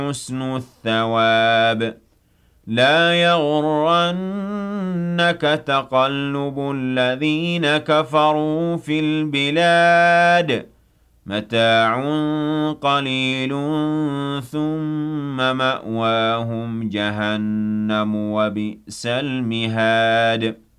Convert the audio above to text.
حُسْنُ الثَّوَابِ لَا يَغُرَّنَّكَ تَقَلُّبُ الَّذِينَ كَفَرُوا فِي الْبِلَادِ مَتَاعٌ قَلِيلٌ ثُمَّ مَأْوَاهُمْ جَهَنَّمُ ۖ وَبِئْسَ الْمِهَادُ